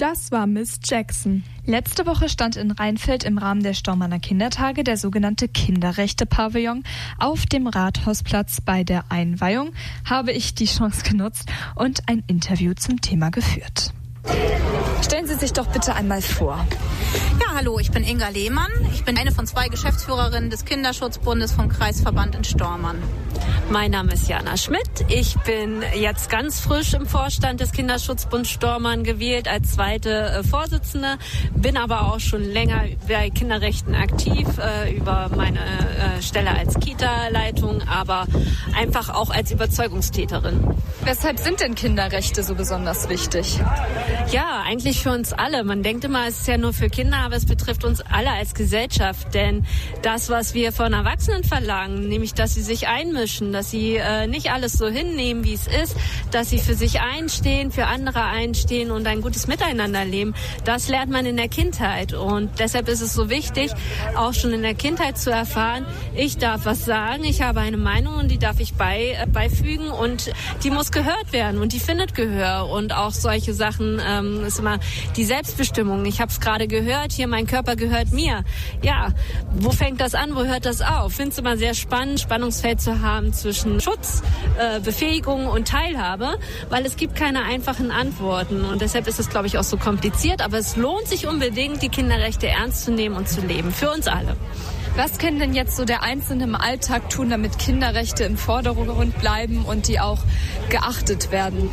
Das war Miss Jackson. Letzte Woche stand in Rheinfeld im Rahmen der Stormanner Kindertage der sogenannte Kinderrechte-Pavillon auf dem Rathausplatz. Bei der Einweihung habe ich die Chance genutzt und ein Interview zum Thema geführt. Stellen Sie sich doch bitte einmal vor. Ja, hallo, ich bin Inga Lehmann. Ich bin eine von 2 Geschäftsführerinnen des Kinderschutzbundes vom Kreisverband in Stormarn. Mein Name ist Jana Schmidt. Ich bin jetzt ganz frisch im Vorstand des Kinderschutzbunds Stormarn gewählt als zweite Vorsitzende, bin aber auch schon länger bei Kinderrechten aktiv, über meine Stelle als Kita-Leitung, aber einfach auch als Überzeugungstäterin. Weshalb sind denn Kinderrechte so besonders wichtig? Ja, eigentlich für uns alle. Man denkt immer, es ist ja nur für Kinder, aber es betrifft uns alle als Gesellschaft. Denn das, was wir von Erwachsenen verlangen, nämlich, dass sie sich einmischen, dass sie nicht alles so hinnehmen, wie es ist, dass sie für sich einstehen, für andere einstehen und ein gutes Miteinander leben, das lernt man in der Kindheit. Und deshalb ist es so wichtig, auch schon in der Kindheit zu erfahren, ich darf was sagen, ich habe eine Meinung und die darf ich beifügen und die muss gehört werden und die findet Gehör. Und auch solche Sachen ist immer die Selbstbestimmung. Ich habe es gerade gehört, hier mein Körper gehört mir. Ja, wo fängt das an, wo hört das auf? Ich finde es immer sehr spannend, Spannungsfeld zu haben zwischen Schutz, Befähigung und Teilhabe, weil es gibt keine einfachen Antworten und deshalb ist es, glaube ich, auch so kompliziert, aber es lohnt sich unbedingt, die Kinderrechte ernst zu nehmen und zu leben, für uns alle. Was kann denn jetzt so der Einzelne im Alltag tun, damit Kinderrechte im Vordergrund bleiben und die auch geachtet werden?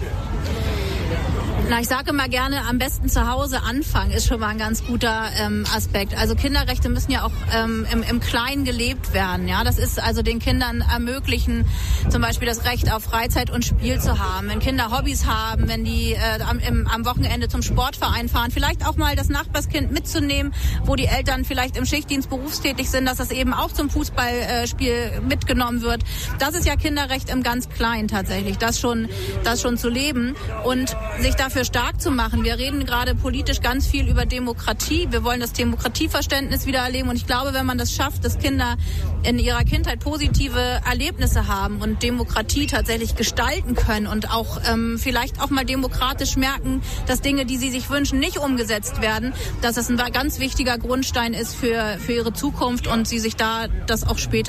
Na, ich sage immer gerne, am besten zu Hause anfangen, ist schon mal ein ganz guter Aspekt. Also Kinderrechte müssen ja auch im Kleinen gelebt werden. Ja, das ist also den Kindern ermöglichen, zum Beispiel das Recht auf Freizeit und Spiel zu haben. Wenn Kinder Hobbys haben, wenn die am Wochenende zum Sportverein fahren, vielleicht auch mal das Nachbarskind mitzunehmen, wo die Eltern vielleicht im Schichtdienst berufstätig sind, dass das eben auch zum Fußballspiel mitgenommen wird. Das ist ja Kinderrecht im ganz Kleinen tatsächlich, das schon zu leben und sich dafür stark zu machen. Wir reden gerade politisch ganz viel über Demokratie. Wir wollen das Demokratieverständnis wieder erleben und ich glaube, wenn man das schafft, dass Kinder in ihrer Kindheit positive Erlebnisse haben und Demokratie tatsächlich gestalten können und auch vielleicht auch mal demokratisch merken, dass Dinge, die sie sich wünschen, nicht umgesetzt werden, dass das ein ganz wichtiger Grundstein ist für ihre Zukunft und sie sich dass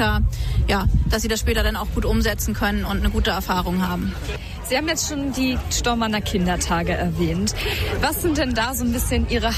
sie das später dann auch gut umsetzen können und eine gute Erfahrung haben. Sie haben jetzt schon die Stormanner Kindertage erwähnt. Was sind denn da so ein bisschen Ihre